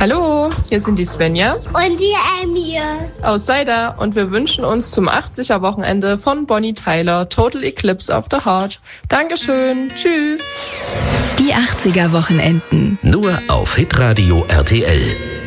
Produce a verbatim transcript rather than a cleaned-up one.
Hallo, hier sind die Svenja und die Emil aus Seida und wir wünschen uns zum achtziger-Wochenende von Bonnie Tyler Total Eclipse of the Heart. Dankeschön, tschüss. Die achtziger-Wochenenden. Nur auf Hitradio R T L.